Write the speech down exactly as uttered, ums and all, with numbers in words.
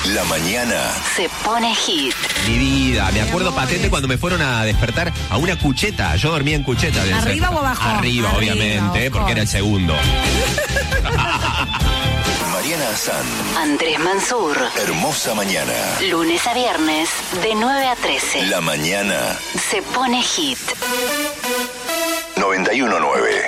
La mañana se pone hit. Mi vida, me acuerdo patente cuando me fueron a despertar a una cucheta. Yo dormía en cucheta. ¿Arriba o abajo? Arriba, Arriba, obviamente, porque era el segundo. Mariana Azán, Andrés Mansur. Hermosa mañana. Lunes a viernes, de nueve a trece. La mañana Se pone hit. noventa y uno nueve.